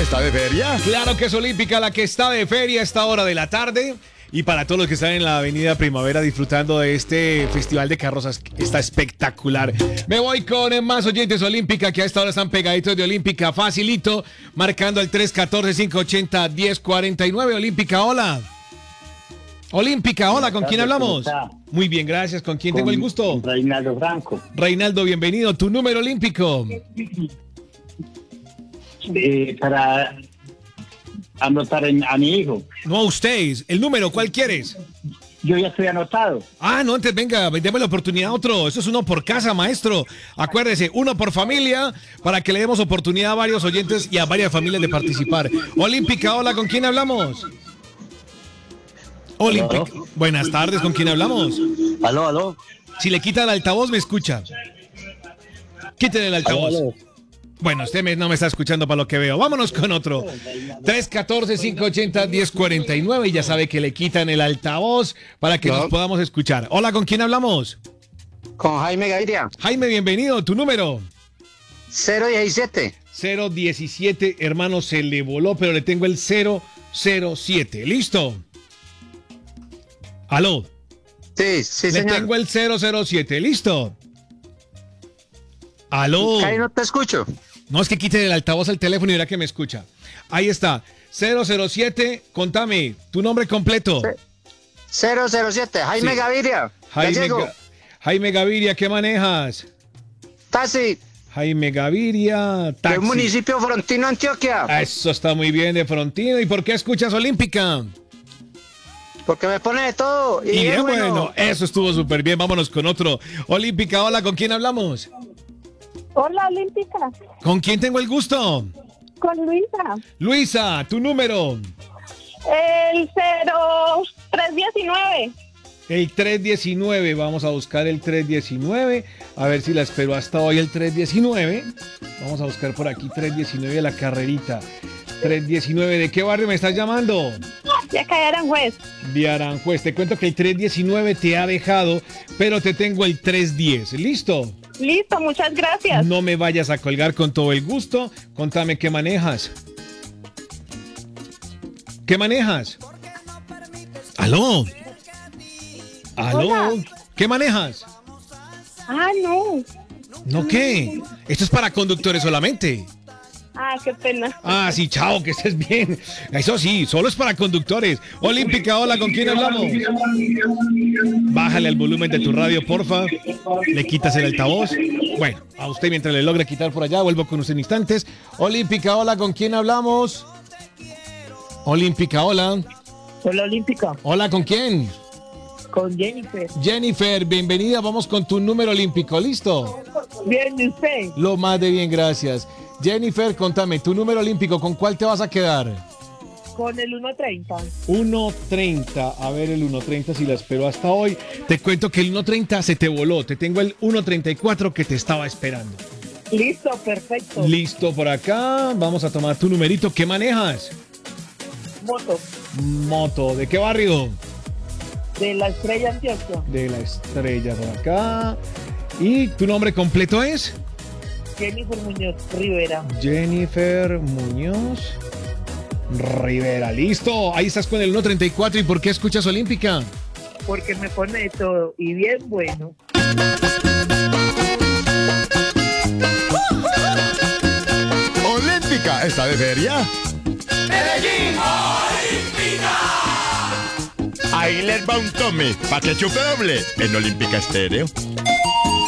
está de feria. Claro que es Olímpica la que está de feria a esta hora de la tarde. Y para todos los que están en la Avenida Primavera disfrutando de este festival de carrozas, está espectacular. Me voy con más oyentes Olímpica que a esta hora están pegaditos de Olímpica. Facilito, marcando el 314-580-1049. Olímpica, hola. Olímpica, hola, ¿con quién hablamos? Muy bien, gracias. ¿Con quién tengo el gusto? Reinaldo Franco. Reinaldo, bienvenido. ¿Tu número olímpico? Para anotar a mi hijo. No, ustedes. ¿El número cuál quieres? Yo ya estoy anotado. Ah, no, antes venga, déme la oportunidad a otro. Eso es uno por casa, maestro. Acuérdese, uno por familia, para que le demos oportunidad a varios oyentes y a varias familias de participar. Olímpica, hola, ¿con quién hablamos? Olímpica. Buenas tardes, ¿con quién hablamos? Aló. Si le quita el altavoz, me escucha. Quítale el altavoz. Aló. Bueno, usted no me está escuchando para lo que veo. Vámonos con otro. 314-580-1049 y ya sabe que le quitan el altavoz para que nos podamos escuchar. Hola, ¿con quién hablamos? Con Jaime Gaviria. Jaime, bienvenido. ¿Tu número? 017. 017, hermano, se le voló, pero le tengo el 007. ¿Listo? ¿Aló? Sí, Le señor. tengo el 007. ¿Listo? ¿Aló? Ahí no te escucho. No, es que quite el altavoz al teléfono y verá que me escucha. Ahí está. 007, contame, tu nombre completo. 007, Jaime Sí. Gaviria. Jaime Gaviria, ¿qué manejas? Taxi, Jaime Gaviria, taxi. del municipio Frontino, Antioquia. Eso está muy bien, de Frontino. ¿Y por qué escuchas Olímpica? Porque me pone de todo. Y bien bueno, eso estuvo súper bien. Vámonos con otro. Olímpica, hola, ¿con quién hablamos? Hola, Olímpica. ¿Con quién tengo el gusto? Con Luisa. Luisa, tu número. El 0319. El 319, vamos a buscar el 319, a ver si la espero hasta hoy el 319. Vamos a buscar por aquí 319 la carrerita. 319, ¿de qué barrio me estás llamando? De acá de Aranjuez. De Aranjuez, te cuento que el 319 te ha dejado, pero te tengo el 310, ¿listo? Listo, muchas gracias. No me vayas a colgar con todo el gusto, contame qué manejas. ¿Qué manejas? ¿Aló? ¿Aló? Hola. ¿Qué manejas? Ah, no. ¿No qué? Esto es para conductores solamente. Ah, qué pena. Ah, sí, chao, que estés bien. Eso sí, solo es para conductores. Olímpica, hola, ¿con quién hablamos? Bájale al volumen de tu radio, porfa. Le quitas el altavoz. Bueno, a usted mientras le logre quitar por allá, vuelvo con usted en instantes. Olímpica, hola, ¿con quién hablamos? Olímpica, hola. Hola, Olímpica. Hola, ¿con quién? Con Jennifer. Jennifer, bienvenida. Vamos con tu número olímpico, ¿listo? Bien, ¿y usted? Lo más de bien, gracias. Jennifer, contame, tu número olímpico, ¿con cuál te vas a quedar? Con el 130. 1.30, a ver el 1.30 si la espero hasta hoy. Te cuento que el 1.30 se te voló, te tengo el 1.34 que te estaba esperando. Listo, perfecto. Listo por acá, vamos a tomar tu numerito. ¿Qué manejas? Moto. Moto, ¿de qué barrio? De la Estrella Antioquia. De la Estrella por acá. ¿Y tu nombre completo es? Jennifer Muñoz Rivera. Jennifer Muñoz Rivera. Listo, ahí estás con el 1.34. ¿Y por qué escuchas Olímpica? Porque me pone de todo y bien bueno. Olímpica está de feria. Medellín Olímpica. Ahí les va un tome, pa' que chupe doble en Olímpica Estéreo.